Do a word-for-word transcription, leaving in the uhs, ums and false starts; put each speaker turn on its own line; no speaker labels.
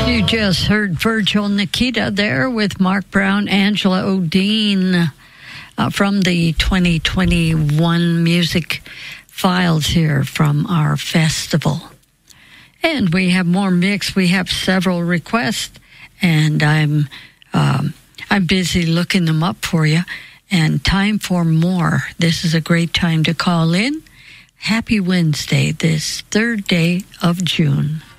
You just heard Virgil Nikita there with Mark Brown, Angela O'Dean uh, from the twenty twenty-one music files here from our festival. And we have more mix. We have several requests, and I'm um, I'm busy looking them up for you. And time for more. This is a great time to call in. Happy Wednesday, this third day of June.